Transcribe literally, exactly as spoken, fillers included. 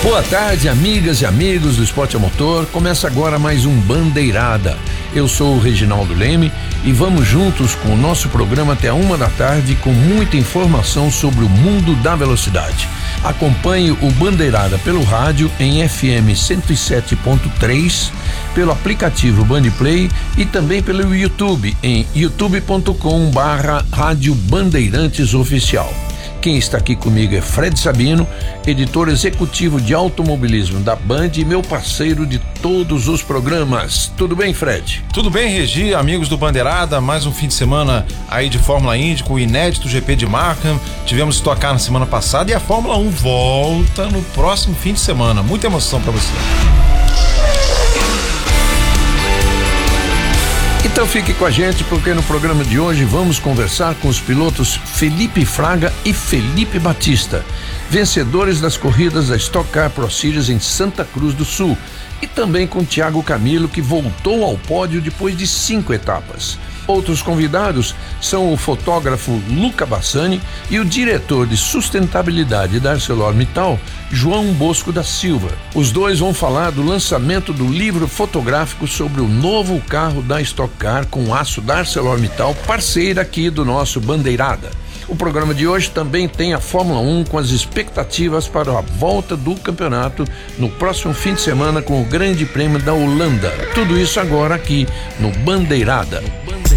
Boa tarde, amigas e amigos do Esporte a Motor. Começa agora mais um Bandeirada. Eu sou o Reginaldo Leme e vamos juntos com o nosso programa até a uma da tarde com muita informação sobre o mundo da velocidade. Acompanhe o Bandeirada pelo rádio em F M cento e sete ponto três, pelo aplicativo Bandplay e também pelo YouTube em youtube ponto com barra Rádio Bandeirantes Oficial. Quem está aqui comigo é Fred Sabino, editor executivo de automobilismo da Band e meu parceiro de todos os programas. Tudo bem, Fred? Tudo bem, Regi, amigos do Bandeirada, mais um fim de semana aí de Fórmula Indy com o inédito G P de Markham. Tivemos Stock Car na semana passada e a Fórmula um volta no próximo fim de semana. Muita emoção para você. Então fique com a gente, porque no programa de hoje vamos conversar com os pilotos Felipe Fraga e Felipe Batista, vencedores das corridas da Stock Car Pro Series em Santa Cruz do Sul, e também com Thiago Camilo, que voltou ao pódio depois de cinco etapas. Outros convidados são o fotógrafo Luca Bassani e o diretor de sustentabilidade da ArcelorMittal, João Bosco da Silva. Os dois vão falar do lançamento do livro fotográfico sobre o novo carro da Stock Car com aço da ArcelorMittal, parceira aqui do nosso Bandeirada. O programa de hoje também tem a Fórmula um com as expectativas para a volta do campeonato no próximo fim de semana com o Grande Prêmio da Holanda. Tudo isso agora aqui no Bandeirada.